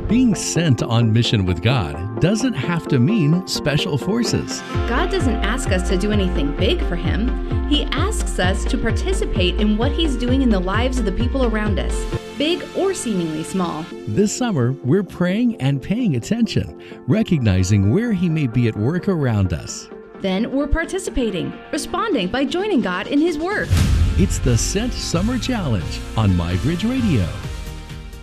Being sent on mission with God doesn't have to mean special forces. God doesn't ask us to do anything big for Him. He asks us to participate in what He's doing in the lives of the people around us, big or seemingly small. This summer, we're praying and paying attention, recognizing where He may be at work around us. Then we're participating, responding by joining God in His work. It's the Sent Summer Challenge on MyBridge Radio.